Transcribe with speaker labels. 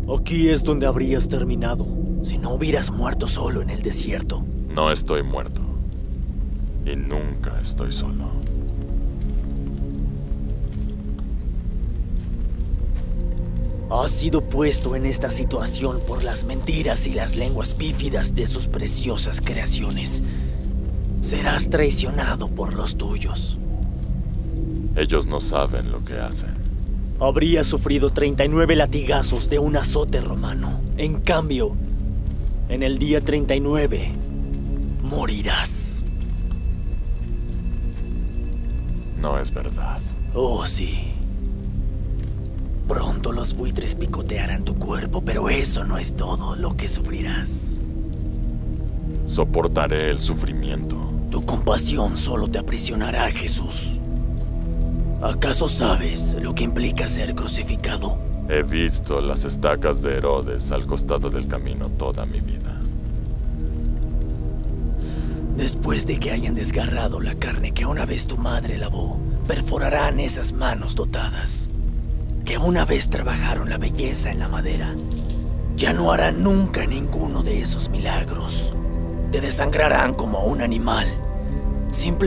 Speaker 1: Aquí es donde habrías terminado, si no hubieras muerto solo en el desierto.
Speaker 2: No estoy muerto. Y nunca estoy solo.
Speaker 1: Has sido puesto en esta situación por las mentiras y las lenguas pífidas de sus preciosas creaciones. Serás traicionado por los tuyos.
Speaker 2: Ellos no saben lo que hacen.
Speaker 1: Habrías sufrido 39 latigazos de un azote romano. En cambio, en el día 39, morirás.
Speaker 2: No es verdad.
Speaker 1: Oh, sí. Pronto los buitres picotearán tu cuerpo, pero eso no es todo lo que sufrirás.
Speaker 2: Soportaré el sufrimiento.
Speaker 1: Tu compasión solo te aprisionará, Jesús. ¿Acaso sabes lo que implica ser crucificado?
Speaker 2: He visto las estacas de Herodes al costado del camino toda mi vida.
Speaker 1: Después de que hayan desgarrado la carne que una vez tu madre lavó, perforarán esas manos dotadas, que una vez trabajaron la belleza en la madera. Ya no harán nunca ninguno de esos milagros. Te desangrarán como un animal. Simplemente